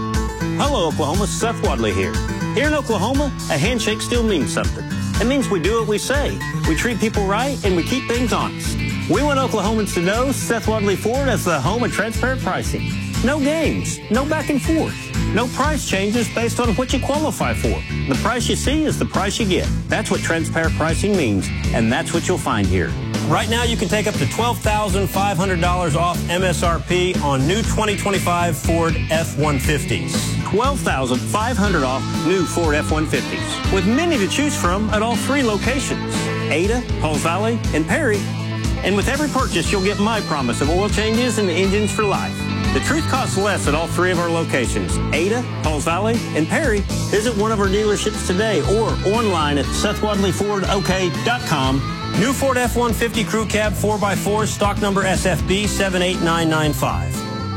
Hello, Oklahoma. Seth Wadley here. Here in Oklahoma, a handshake still means something. It means we do what we say. We treat people right, and we keep things honest. We want Oklahomans to know Seth Wadley Ford as the home of transparent pricing. No games, no back and forth. No price changes based on what you qualify for. The price you see is the price you get. That's what transparent pricing means, and that's what you'll find here. Right now, you can take up to twelve thousand five hundred dollars off M S R P on new twenty twenty-five Ford F one fifties. twelve thousand five hundred dollars off new Ford F one fifties, with many to choose from at all three locations, Ada, Halls Valley, and Perry. And with every purchase, you'll get my promise of oil changes and engines for life. The truth costs less at all three of our locations, Ada, Halls Valley, and Perry. Visit one of our dealerships today or online at seth wadley ford o k dot com. New Ford F one fifty Crew Cab four by four, stock number S F B seven eight nine nine five.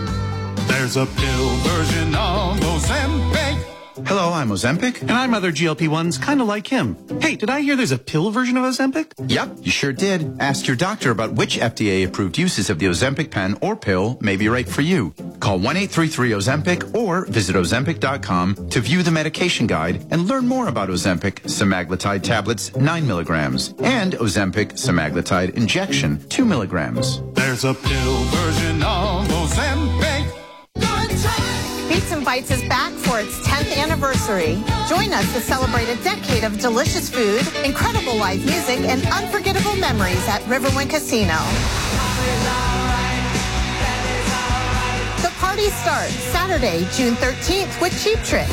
There's a pill version of Ozempic. Hello, I'm Ozempic. And I'm other G L P ones kind of like him. Hey, did I hear there's a pill version of Ozempic? Yep, you sure did. Ask your doctor about which F D A-approved uses of the Ozempic pen or pill may be right for you. Call one eight three three Ozempic or visit ozempic dot com to view the medication guide and learn more about Ozempic semaglutide tablets nine milligrams and Ozempic semaglutide injection two milligrams. There's a pill version of Ozempic. Beats and Bites is back for its tenth anniversary. Join us to celebrate a decade of delicious food, incredible live music, and unforgettable memories at Riverwind Casino. The party starts Saturday, June thirteenth with Cheap Trick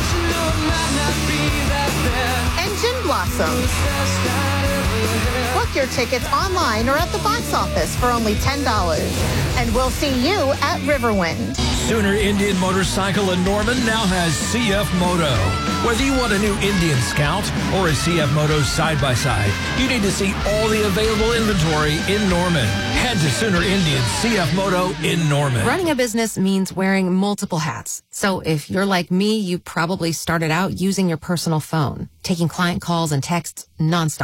and Gin Blossoms. Book your tickets online or at the box office for only ten dollars. And we'll see you at Riverwind. Sooner Indian Motorcycle in Norman now has C F Moto. Whether you want a new Indian Scout or a C F Moto side-by-side, you need to see all the available inventory in Norman. Head to Sooner Indian C F Moto in Norman. Running a business means wearing multiple hats. So if you're like me, you probably started out using your personal phone, taking client calls and texts nonstop.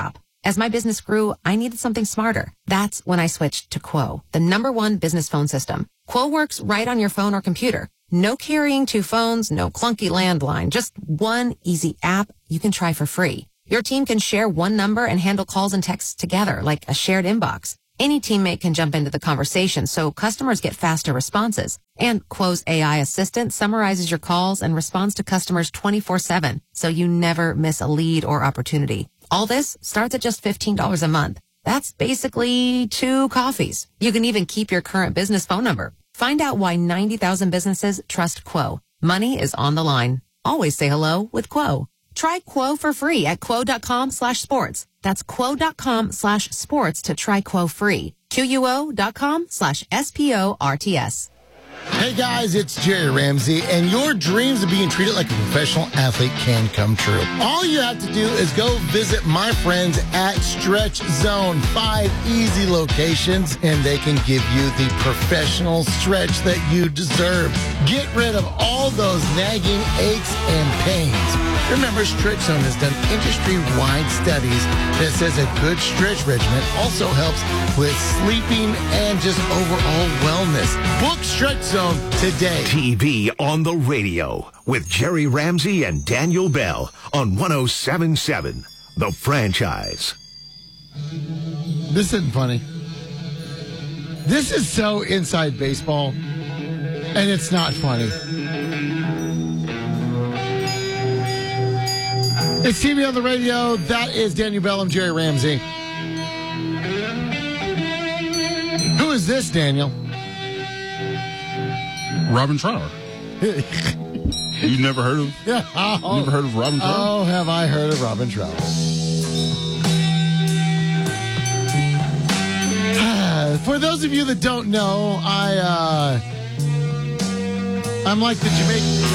As my business grew, I needed something smarter. That's when I switched to Quo, the number one business phone system. Quo works right on your phone or computer. No carrying two phones, no clunky landline, just one easy app you can try for free. Your team can share one number and handle calls and texts together like a shared inbox. Any teammate can jump into the conversation so customers get faster responses. And Quo's A I assistant summarizes your calls and responds to customers twenty-four seven, so you never miss a lead or opportunity. All this starts at just fifteen dollars a month. That's basically two coffees. You can even keep your current business phone number. Find out why ninety thousand businesses trust Quo. Money is on the line. Always say hello with Quo. Try Quo for free at quo.com slash sports. That's quo.com slash sports to try Quo free. Q-U-O.com slash S-P-O-R-T-S. Hey guys, it's Jerry Ramsey, and your dreams of being treated like a professional athlete can come true. All you have to do is go visit my friends at Stretch Zone. Five easy locations, and they can give you the professional stretch that you deserve. Get rid of all those nagging aches and pains. Remember, Stretch Zone has done industry-wide studies that says a good stretch regimen also helps with sleeping and just overall wellness. Book Stretch Zone today. T V on the radio with Jerry Ramsey and Daniel Bell on one oh seven point seven, The Franchise. This isn't funny. This is so inside baseball, and it's not funny. It's T V on the radio. That is Daniel Bell. I'm Jerry Ramsey. Who is this, Daniel? Robin Trower. You've never heard of? Yeah. Oh, never heard of Robin Trower? Oh, have I heard of Robin Trower? For those of you that don't know, I uh, I'm like the Jamaican.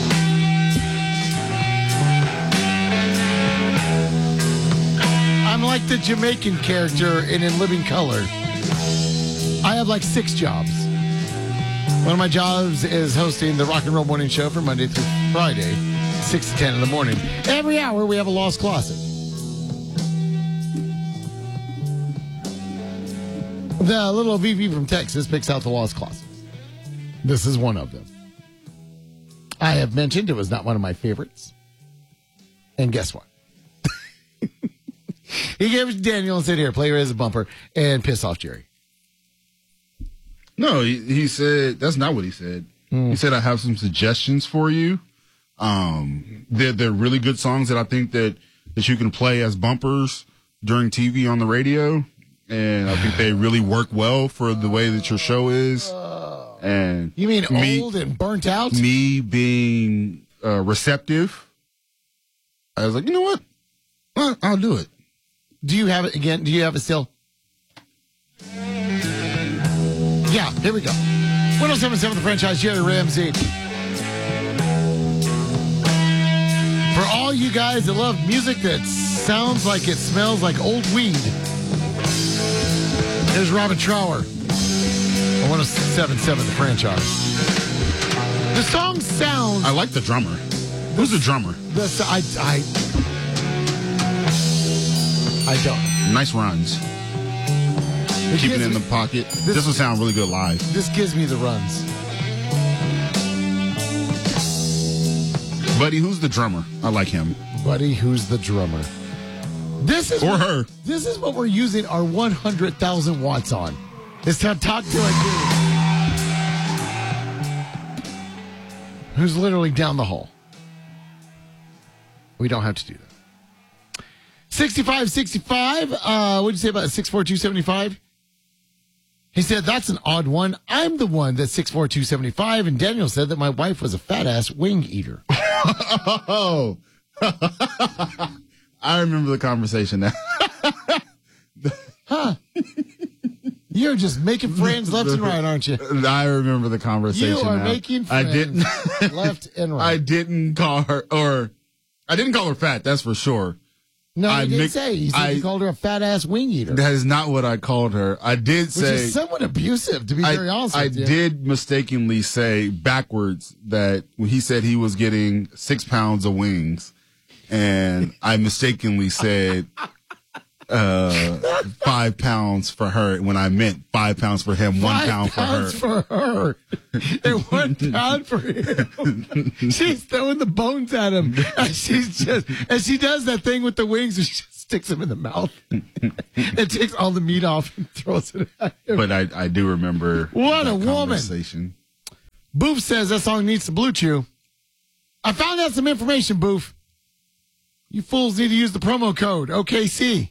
I'm like the Jamaican character in In Living Color. I have like six jobs. One of my jobs is hosting the Rock and Roll Morning Show from Monday through Friday, six to ten in the morning. Every hour we have a lost closet. The little V V from Texas picks out the lost closets. This is one of them. I have mentioned it was not one of my favorites. And guess what? He gave it to Daniel and said, here, play it as a bumper and piss off Jerry. No, he, he said, that's not what he said. Mm. He said, I have some suggestions for you. Um, they're, they're really good songs that I think that, that you can play as bumpers during T V on the radio. And I think they really work well for the way that your show is. And you mean me, old and burnt out? Me being uh, receptive. I was like, you know what? Well, I'll do it. Do you have it again? Do you have it still? Yeah, here we go. one oh seven point seven The Franchise, Jerry Ramsey. For all you guys that love music that sounds like it smells like old weed, there's Robin Trower on one oh seven point seven The Franchise. The song sounds... I like the drummer. Who's the drummer? The, I, I, I don't. Nice runs. It Keep it in me, the pocket. This, this will sound really good live. This gives me the runs. Buddy, who's the drummer? I like him. Buddy, who's the drummer? This is or what, her. This is what we're using our one hundred thousand watts on. It's to talk to a dude who's literally down the hall. We don't have to do that. sixty-five sixty-five. Uh, what did you say about six four two seven five? He said, that's an odd one. I'm the one that's six four two seven five. And Daniel said that my wife was a fat-ass wing eater. Oh. I remember the conversation now. Huh. You're just making friends left and right, aren't you? I remember the conversation You are now. making friends I didn't, left and right. I didn't call her, or I didn't call her fat, that's for sure. No, I you didn't mix, say. You said I, you called her a fat-ass wing eater. That is not what I called her. I did Which say... Which is somewhat abusive, to be I, very honest I with you. I did mistakenly say backwards that when he said he was getting six pounds of wings, and I mistakenly said uh, five pounds for her when I meant five pounds for him, one Five pound for her. pounds for her, and one pound for him. She's throwing the bones at him, and she's just and she does that thing with the wings, and she just sticks them in the mouth, and takes all the meat off and throws it at him. But I, I do remember What that a woman! conversation. Boof says that song needs to blue chew. I found out some information, Boof. You fools need to use the promo code O K C.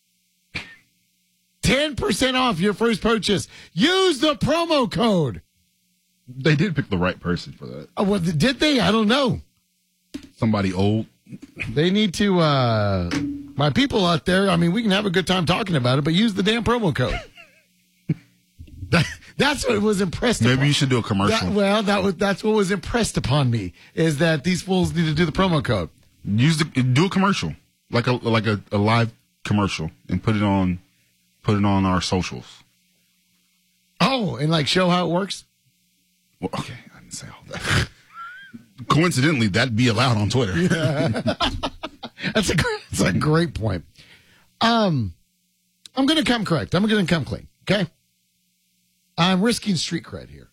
ten percent off your first purchase. Use the promo code. They did pick the right person for that. Oh, well, did they? I don't know. Somebody old. They need to, uh, my people out there, I mean, we can have a good time talking about it, but use the damn promo code. that, that's what was impressed Maybe upon. you should do a commercial. That, well, that was, that's what was impressed upon me, is that these fools need to do the promo code. Use the do a commercial, like a like a, a live commercial, and put it on put it on our socials. Oh, and like show how it works? Well, okay, I didn't say all that. Coincidentally, that'd be allowed on Twitter. Yeah. that's a that's a great point. Um, I'm going to come correct. I'm going to come clean. Okay, I'm risking street cred here.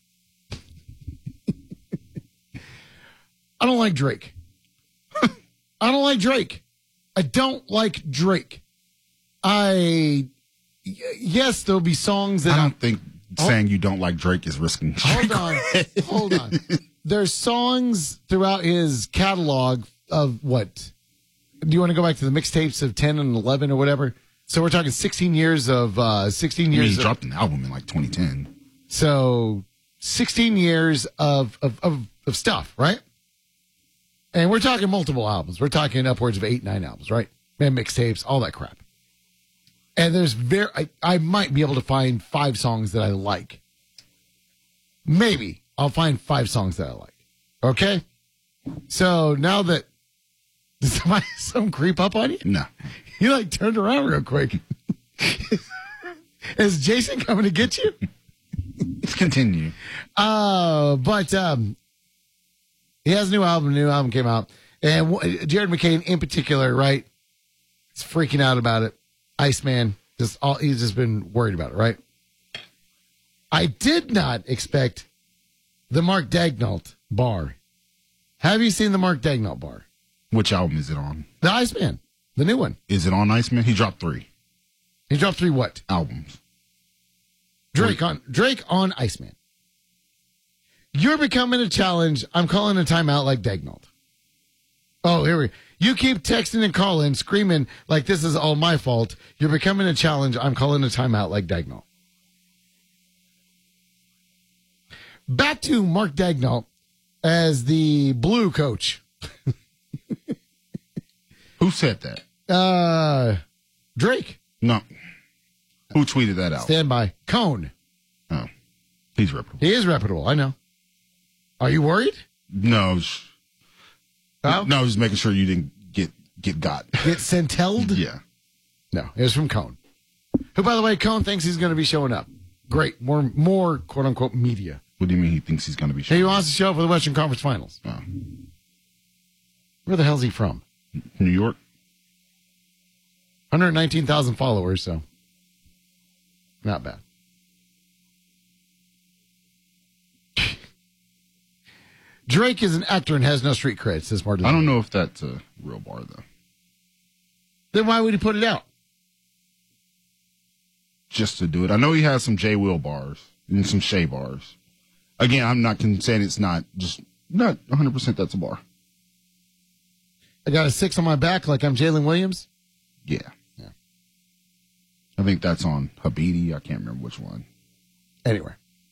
I don't like Drake. I don't like Drake. I don't like Drake. I y- yes, there'll be songs that I don't I'm, think saying you don't like Drake is risking. Hold on, hold on. There's songs throughout his catalog of what? Do you want to go back to the mixtapes of ten and eleven or whatever? So we're talking sixteen years of uh, sixteen I mean, years. he of, dropped an album in like twenty ten. So sixteen years of of, of of stuff, right? And we're talking multiple albums. We're talking upwards of eight, nine albums, right? And mixtapes, all that crap. And there's very, I, I might be able to find five songs that I like. Maybe I'll find five songs that I like. Okay? So now that, did somebody, some creep up on you? No. You like turned around real quick. Is Jason coming to get you? Let's continue. Uh, but, um, he has a new album. A new album came out. And w- Jared McCain in particular, right? He's freaking out about it. Iceman, just all, he's just been worried about it, right? I did not expect the Mark Daignault bar. Have you seen the Mark Daignault bar? Which album is it on? The Iceman, the new one. Is it on Iceman? He dropped three. He dropped three what? Albums. Drake on Drake on Iceman. You're becoming a challenge. I'm calling a timeout like Daignault. Oh, here we go. You keep texting and calling, screaming like this is all my fault. You're becoming a challenge. I'm calling a timeout like Daignault. Back to Mark Daignault as the Blue coach. Who said that? Uh, Drake. No. Who tweeted that out? Stand by. Cone. Oh, he's reputable. He is reputable. I know. Are you worried? No. sh- Oh? No, I was just making sure you didn't get get got. Get centelled? Yeah. No, it was from Cone. Who, by the way, Cone thinks he's going to be showing up. Great. More, more quote unquote media. What do you mean he thinks he's going to be showing He wants to show up for the Western Conference Finals. Oh. Where the hell's he from? New York? one hundred nineteen thousand followers, so not bad. Drake is an actor and has no street cred, says Martin. I don't know if that's a real bar, though. Then why would he put it out? Just to do it. I know he has some J. Will bars and some Shea bars. Again, I'm not con- saying it's not, just not one hundred percent that's a bar. I got a six on my back like I'm Jalen Williams? Yeah. Yeah. I think that's on Habidi. I can't remember which one. Anyway.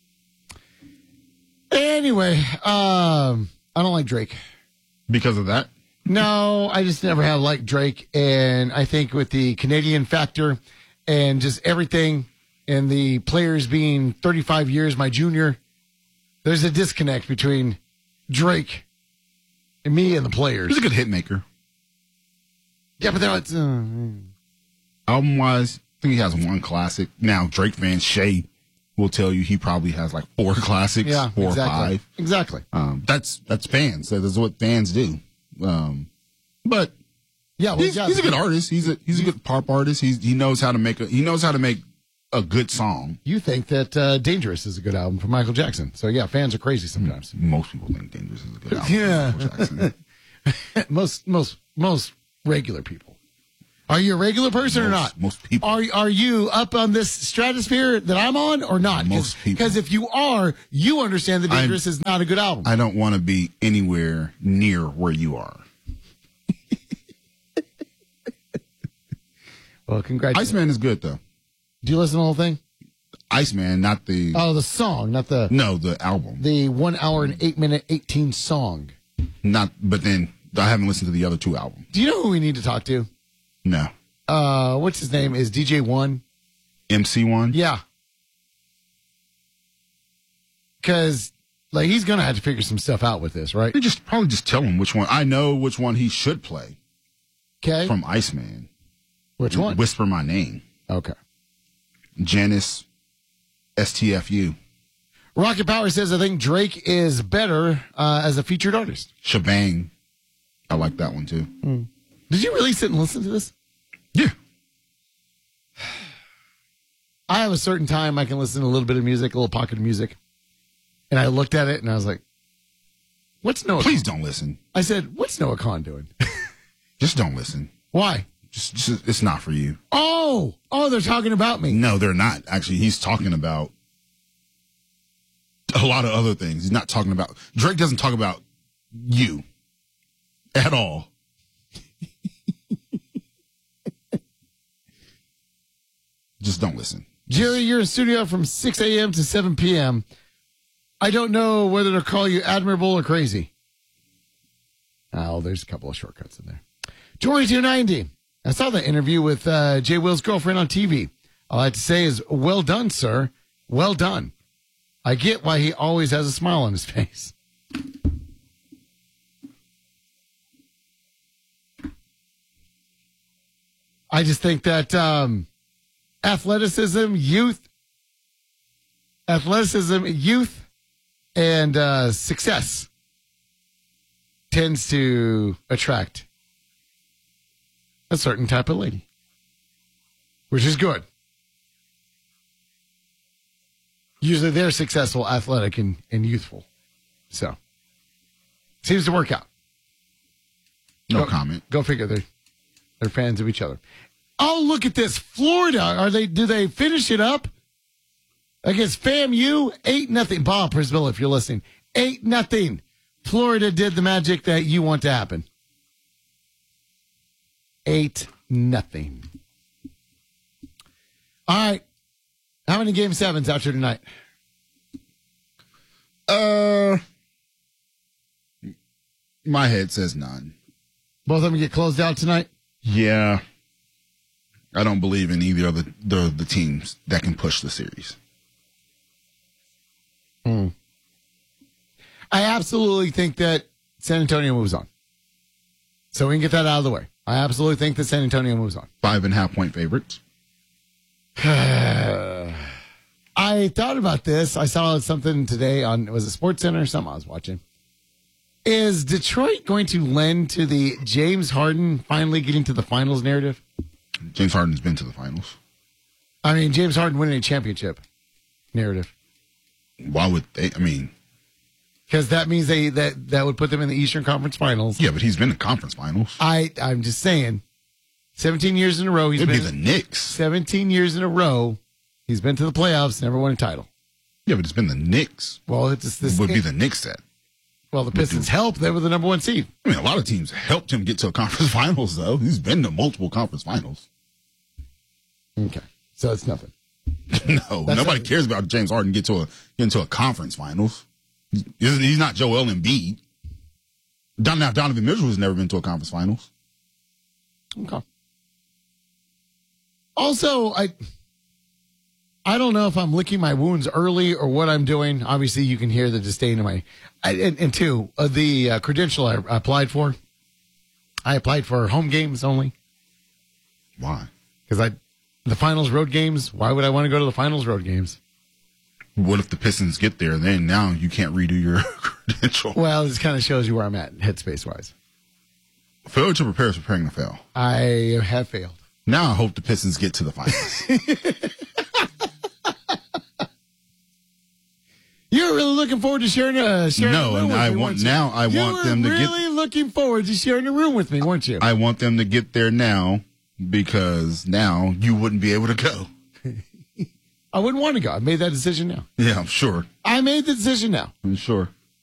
Anyway, um, I don't like Drake. Because of that? No, I just never have liked Drake. And I think with the Canadian factor and just everything and the players being thirty-five years my junior, there's a disconnect between Drake and me and the players. He's a good hit maker. Yeah, but then it's... Uh, Album-wise, I think he has one classic. Now, Drake fans, Shea will tell you he probably has like four classics, yeah, four exactly. or five. Exactly. Um, that's that's fans. That's what fans do. Um, but Yeah, well, he's, yeah, he's a good artist. He's a he's a good pop artist. He's he knows how to make a he knows how to make a good song. You think that uh, Dangerous is a good album from Michael Jackson. So, yeah, fans are crazy sometimes. Most people think Dangerous is a good album yeah. from Michael Jackson. most, most, most regular people. Are you a regular person most, or not? Most people. Are, are you up on this stratosphere that I'm on or not? Most people. Because if you are, you understand that Dangerous I'm, is not a good album. I don't want to be anywhere near where you are. Well, congratulations. Iceman is good, though. Do you listen to the whole thing? Iceman, not the... Oh, the song, not the... No, the album. The one hour and eight minute, eighteen song. Not, but then I haven't listened to the other two albums. Do you know who we need to talk to? No. Uh, what's his name? Is D J One? M C One? Yeah. Because, like, he's going to have to figure some stuff out with this, right? You just probably just tell him which one. I know which one he should play. Okay. From Iceman. Which one? Whisper My Name. Okay. Janice S T F U. Rocket Power says, I think Drake is better uh, as a featured artist. Shebang. I like that one, too. Mm. Did you really sit and listen to this? Yeah. I have a certain time I can listen to a little bit of music, a little pocket of music. And I looked at it and I was like, what's Noah Please Khan? don't listen. I said, what's Noah Khan doing? Just don't listen. Why? Just, just, it's not for you. Oh, oh, they're talking about me. No, they're not. Actually, he's talking about a lot of other things. He's not talking about, Drake doesn't talk about you at all. Just don't listen. Jerry, you're in studio from six a.m. to seven p.m. I don't know whether to call you admirable or crazy. Oh, there's a couple of shortcuts in there. twenty-two ninety. I saw the interview with uh, Jay Will's girlfriend on T V. All I have to say is, well done, sir. Well done. I get why he always has a smile on his face. I just think that um, athleticism, youth, athleticism, youth, and uh, success tends to attract a certain type of lady, which is good. Usually they're successful, athletic, and, and youthful. So, seems to work out. No go, comment. Go figure. They're, they're fans of each other. Oh, look at this. Florida. Are they? Do they finish it up against FAMU? Eight nothing. Bob Prisville, if you're listening. Eight nothing. Florida did the magic that you want to happen. Eight nothing. All right. How many game sevens out here tonight? Uh, my head says none. Both of them get closed out tonight? Yeah. I don't believe in either of the, the, the teams that can push the series. Hmm. I absolutely think that San Antonio moves on. So we can get that out of the way. I absolutely think that San Antonio moves on. Five and a half point favorites. I thought about this. I saw something today on, was it Sports Center or something I was watching. Is Detroit going to lend to the James Harden finally getting to the finals narrative? James Harden's been to the finals. I mean, James Harden winning a championship narrative. Why would they? I mean, because that means they that that would put them in the Eastern Conference Finals. Yeah, but he's been in conference finals. I I'm just saying, seventeen years in a row. He's It'd been be the Knicks. Seventeen years in a row, he's been to the playoffs, never won a title. Yeah, but it's been the Knicks. Well, it's this would be the Knicks that. Well, the Pistons helped. They were the number one seed. I mean, a lot of teams helped him get to a conference finals, though. He's been to multiple conference finals. Okay, so it's nothing. no, That's nobody a, cares about James Harden get to a get into a conference finals. He's, he's not Joel Embiid. Don, now Donovan Mitchell has never been to a conference finals. Okay. Also, I I don't know if I'm licking my wounds early or what I'm doing. Obviously, you can hear the disdain in my. I, and, and two, uh, the uh, credential I, I applied for, I applied for home games only. Why? Because I, the finals road games. Why would I want to go to the finals road games? What if the Pistons get there? Then now you can't redo your credential. Well, this kind of shows you where I'm at headspace wise. Failure to prepare is preparing to fail. I have failed. Now I hope the Pistons get to the finals. You're really looking forward to sharing a sharing no, a room and with I me, want weren't now. you? I you want them to really get. Really looking forward to sharing a room with me, weren't you? I want them to get there now because now you wouldn't be able to go. I wouldn't want to go. I made that decision now. Yeah, I'm sure. I made the decision now. I'm sure.